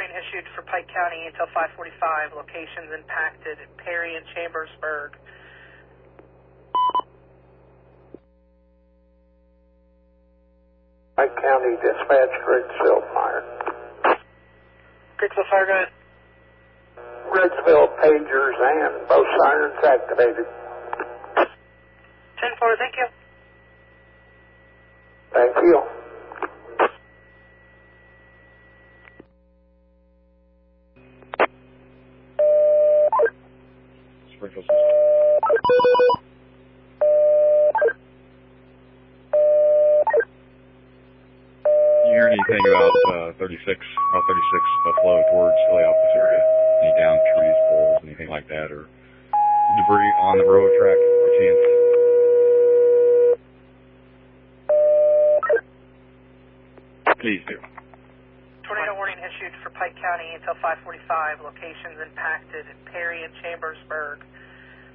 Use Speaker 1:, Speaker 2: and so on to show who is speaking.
Speaker 1: warning issued for Pike County until 5:45. Locations impacted: Perry and Chambersburg.
Speaker 2: Pike County Dispatch, Grigsville Fire.
Speaker 1: Grigsville Fire, go ahead.
Speaker 2: Grigsville pagers and both sirens activated.
Speaker 1: 10-4, thank you.
Speaker 2: Thank you.
Speaker 3: Springfield. You hear anything about 36, Route 36 flow towards Heliopolis area? Any downed trees, poles, anything like that, or debris on the railroad track, by chance? Please do.
Speaker 1: Tornado warning issued for Pike County until 5:45. Locations impacted: Perry and Chambersburg.